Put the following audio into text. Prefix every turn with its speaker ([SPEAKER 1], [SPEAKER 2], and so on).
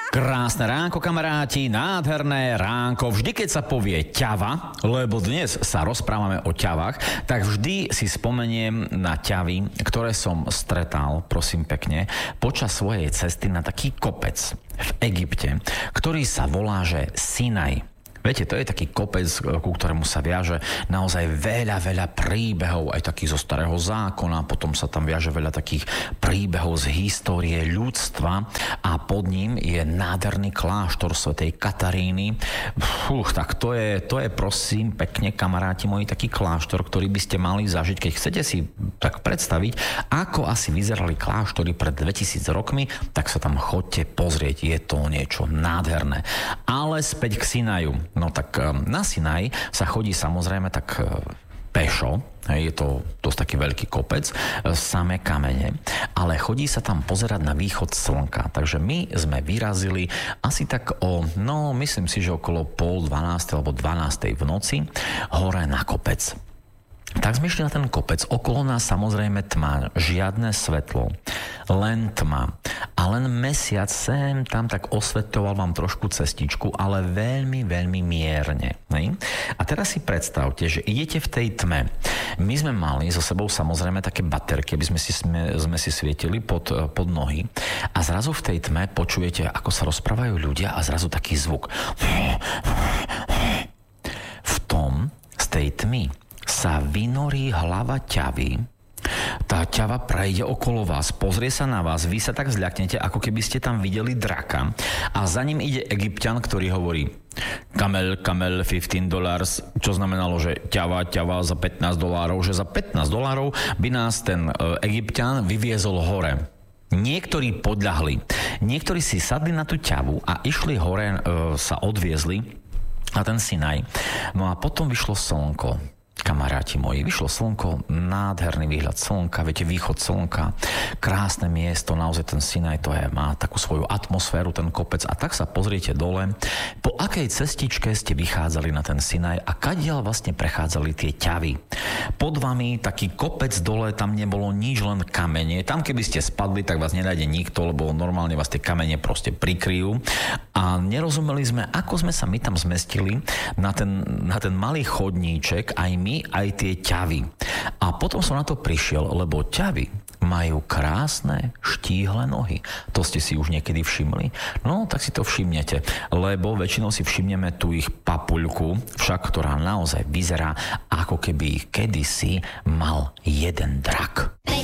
[SPEAKER 1] Krásne ránko, kamaráti, nádherné ránko. Vždy, keď sa povie ťava, lebo dnes sa rozprávame o ťavách, tak vždy si spomeniem na ťavy, ktoré som stretal, prosím pekne, počas svojej cesty na taký kopec v Egypte, ktorý sa volá, že Sinaj. Viete, to je taký kopec, ku ktorému sa viaže naozaj veľa príbehov, aj takých zo Starého zákona, potom sa tam viaže veľa takých príbehov z histórie ľudstva a pod ním je nádherný kláštor svätej Kataríny. Tak to je prosím pekne, kamaráti moji, taký kláštor, ktorý by ste mali zažiť, keď chcete si tak predstaviť, ako asi vyzerali kláštory pred 2000 rokmi, tak sa tam chodte pozrieť, je to niečo nádherné. Ale späť k Sinaju. No tak na Sinaj sa chodí samozrejme tak pešo, je to dosť taký veľký kopec, samé kamene, ale chodí sa tam pozerať na východ slnka. Takže my sme vyrazili asi tak myslím si, že okolo 11:30 alebo 12:00 v noci hore na kopec. Tak sme išli na ten kopec, okolo nás samozrejme tma, žiadne svetlo, len tma a len mesiac sem tam tak osvetľoval vám trošku cestičku, ale veľmi mierne. Ne? A teraz si predstavte, že idete v tej tme. My sme mali so sebou samozrejme také baterky, aby sme si svietili pod nohy a zrazu v tej tme počujete, ako sa rozprávajú ľudia a zrazu taký zvuk. Z tej tmy sa vynorí hlava ťavy, tá ťava prejde okolo vás, pozrie sa na vás, vy sa tak zľaknete, ako keby ste tam videli draka a za ním ide Egypťan, ktorý hovorí Camel, $15, čo znamenalo, že ťava za $15, že za $15 by nás ten Egypťan vyviezol hore. Niektorí podľahli, niektorí si sadli na tú ťavu a išli hore, sa odviezli na ten Sinaj. No a potom vyšlo slnko. Kamaráti moji, vyšlo slnko, nádherný výhľad slnka, viete, východ slnka, krásne miesto, naozaj ten Sinaj má takú svoju atmosféru, ten kopec a tak sa pozriete dole, po akej cestičke ste vychádzali na ten Sinaj a kadiaľ vlastne prechádzali tie ťavy. Pod vami taký kopec dole, tam nebolo nič, len kamene, tam keby ste spadli, tak vás nenájde nikto, lebo normálne vás tie kamene proste prikryjú a nerozumeli sme, ako sme sa my tam zmestili na ten malý chodníček, aj my, aj tie ťavy. A potom som na to prišiel, lebo ťavy majú krásne štíhle nohy. To ste si už niekedy všimli? No, tak si to všimnete, lebo väčšinou si všimneme tú ich papuľku, však ktorá naozaj vyzerá, ako keby ich kedysi mal jeden drak.